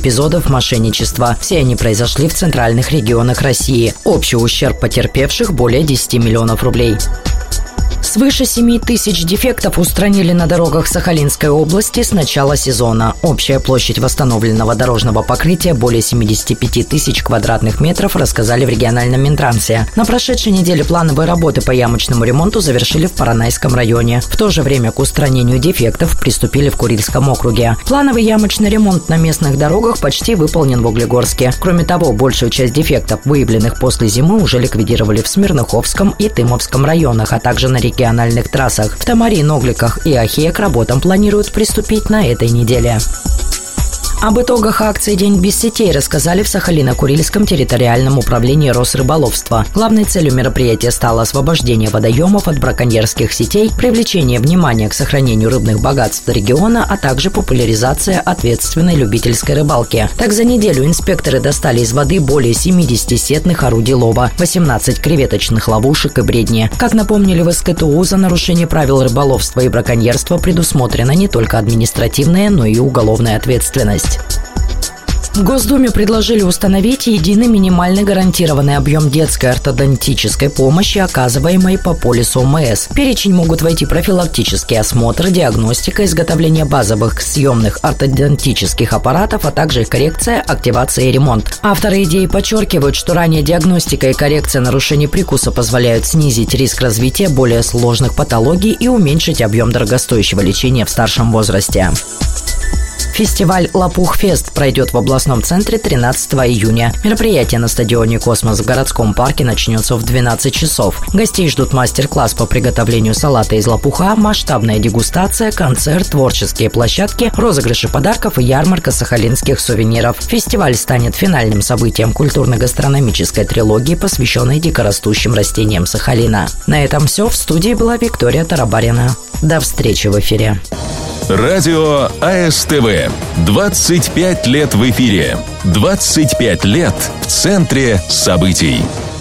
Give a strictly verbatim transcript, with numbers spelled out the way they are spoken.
эпизодов мошенничества. Все они произошли в центральных регионах России. Общий ущерб потерпевших более десяти миллионов рублей. Свыше семи тысяч дефектов устранили на дорогах Сахалинской области с начала сезона. Общая площадь восстановленного дорожного покрытия более семидесяти пяти тысяч квадратных метров, рассказали в региональном Минтрансе. На прошедшей неделе плановые работы по ямочному ремонту завершили в Поронайском районе. В то же время к устранению дефектов приступили в Курильском округе. Плановый ямочный ремонт на местных дорогах почти выполнен в Углегорске. Кроме того, большую часть дефектов, выявленных после зимы, уже ликвидировали в Смирноховском и Тымовском районах, а также на реке региональных трассах. В Тамаре, Ногликах и Ахе к работам планируют приступить на этой неделе. Об итогах акции «День без сетей» рассказали в Сахалино-Курильском территориальном управлении Росрыболовства. Главной целью мероприятия стало освобождение водоемов от браконьерских сетей, привлечение внимания к сохранению рыбных богатств региона, а также популяризация ответственной любительской рыбалки. Так, за неделю инспекторы достали из воды более семидесяти сетных орудий лова, восемнадцать креветочных ловушек и бредни. Как напомнили в эс ка тэ у, за нарушение правил рыболовства и браконьерства предусмотрена не только административная, но и уголовная ответственность. В Госдуме предложили установить единый минимальный гарантированный объем детской ортодонтической помощи, оказываемой по полису эм эс. В перечень могут войти профилактический осмотр, диагностика, изготовление базовых съемных ортодонтических аппаратов, а также их коррекция, активация и ремонт. Авторы идеи подчеркивают, что ранняя диагностика и коррекция нарушений прикуса позволяют снизить риск развития более сложных патологий и уменьшить объем дорогостоящего лечения в старшем возрасте. Фестиваль «Лопух-фест» пройдет в областном центре тринадцатого июня. Мероприятие на стадионе «Космос» в городском парке начнется в двенадцать часов. Гостей ждут мастер-класс по приготовлению салата из лопуха, масштабная дегустация, концерт, творческие площадки, розыгрыши подарков и ярмарка сахалинских сувениров. Фестиваль станет финальным событием культурно-гастрономической трилогии, посвященной дикорастущим растениям Сахалина. На этом все. В студии была Виктория Тарабарина. До встречи в эфире. Радио а эс тэ вэ. двадцать пять лет в эфире. двадцать пять лет в центре событий.